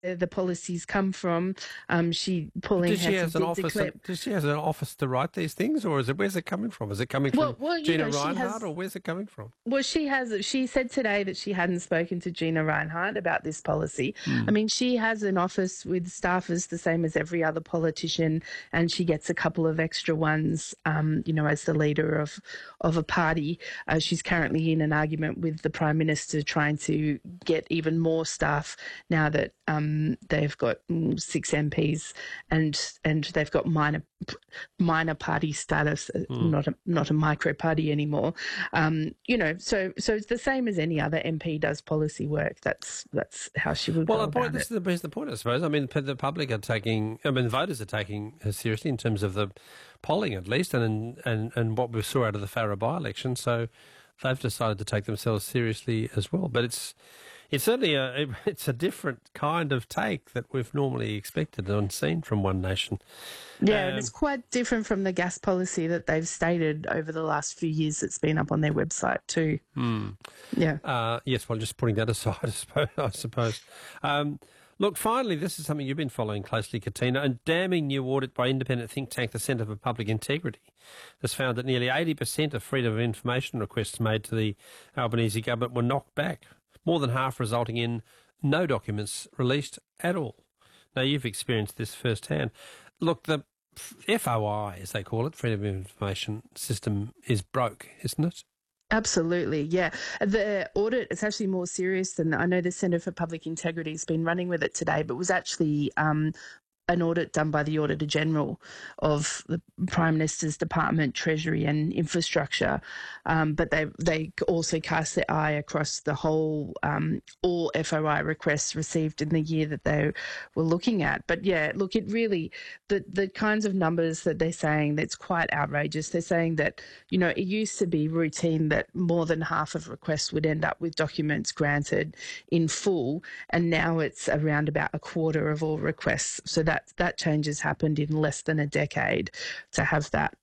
the policies come from. She Pauline Does she Hanson has an did office? declare. Does she have an office to write these things, or where's it coming from? Is it coming from Well, Gina she Reinhardt, has. or where's it coming from? Well, she has. She said today that she hadn't spoken to Gina Reinhardt about this policy. I Hmm. mean, she has an office with staffers the same as every other politician, and she gets a couple of extra ones. As the leader of a party, she's currently in an argument with the Prime Minister, trying to get even more staff now that they've got 6 MPs and they've got minor party status, not a micro party anymore. So it's the same as any other MP does policy work. That's how she would go about This it. is the point, I suppose. I mean, the public are taking, voters are taking her seriously in terms of the polling, at least, and what we saw out of the Farrer by-election. So they've decided to take themselves seriously as well. But it's certainly it's a different kind of take that we've normally expected and seen from One Nation. Yeah, and it's quite different from the gas policy that they've stated over the last few years that's been up on their website too. Yeah. Yes, well, just putting that aside, I suppose. Look, finally, this is something you've been following closely, Katina. A damning new audit by independent think tank, the Centre for Public Integrity, has found that nearly 80% of freedom of information requests made to the Albanese government were knocked back, more than half resulting in no documents released at all. Now, you've experienced this firsthand. Look, the FOI, as they call it, Freedom of Information System, is broke, isn't it? Absolutely, yeah. The audit is actually more serious than, I know the Centre for Public Integrity has been running with it today, but was actually an audit done by the Auditor General of the Prime Minister's Department, Treasury and Infrastructure. But they also cast their eye across the whole, all FOI requests received in the year that they were looking at. But yeah, look, it really, the kinds of numbers that they're saying, that's quite outrageous. They're saying that, it used to be routine that more than half of requests would end up with documents granted in full, and now it's around about a quarter of all requests. So that change has happened in less than a decade, to have that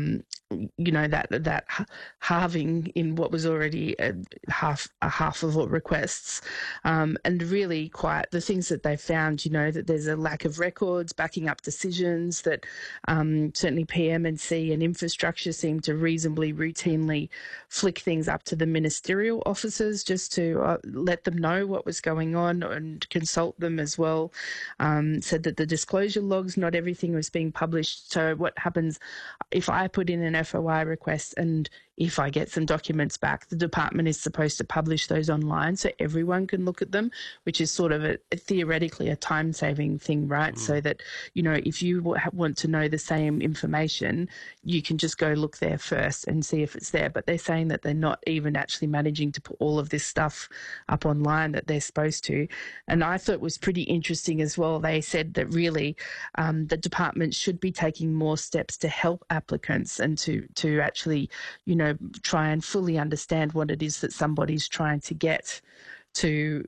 that halving in what was already a half of all requests, and really quite the things that they found. That there's a lack of records backing up decisions. That certainly PM&C and infrastructure seem to reasonably routinely flick things up to the ministerial officers just to let them know what was going on and consult them as well. Said that the disclosure logs, not everything was being published. So what happens if I put in an FOI request and if I get some documents back, the department is supposed to publish those online so everyone can look at them, which is sort of theoretically a time-saving thing, right? So that, if you want to know the same information, you can just go look there first and see if it's there. But they're saying that they're not even actually managing to put all of this stuff up online that they're supposed to. And I thought it was pretty interesting as well. They said that really the department should be taking more steps to help applicants and to actually, try and fully understand what it is that somebody's trying to get to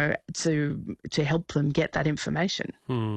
help them get that information.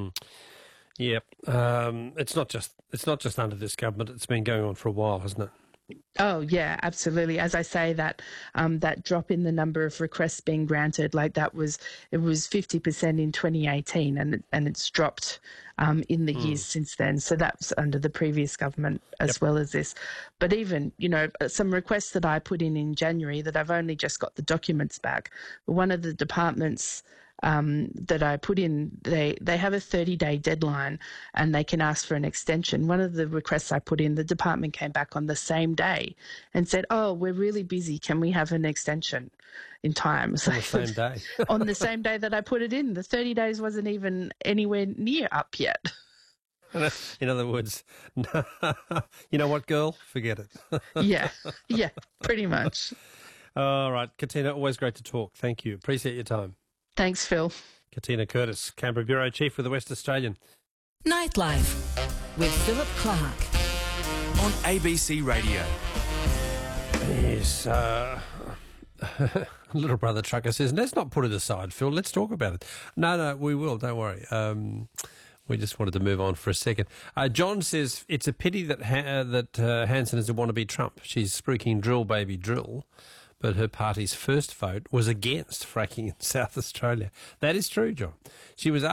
Yep. It's not just under this government. It's been going on for a while, hasn't it? Oh yeah, absolutely. As I say, that that drop in the number of requests being granted, it was 50% in 2018, and it's dropped in the years since then. So that's under the previous government as well as this. But even some requests that I put in January that I've only just got the documents back. One of the departments that I put in, they have a 30-day deadline and they can ask for an extension. One of the requests I put in, the department came back on the same day and said, "Oh, we're really busy. Can we have an extension in time?" So, on the same day. on the same day that I put it in. The 30 days wasn't even anywhere near up yet. In other words, you know what, girl? Forget it. Yeah, pretty much. All right, Katina, always great to talk. Thank you. Appreciate your time. Thanks, Phil. Katina Curtis, Canberra Bureau Chief with the West Australian. Nightlife with Philip Clark on ABC Radio. Yes, little brother trucker says, let's not put it aside, Phil. Let's talk about it. No, we will. Don't worry. We just wanted to move on for a second. John says it's a pity that Hanson is a wannabe Trump. She's spruiking drill, baby, drill. But her party's first vote was against fracking in South Australia. That is true, John. She was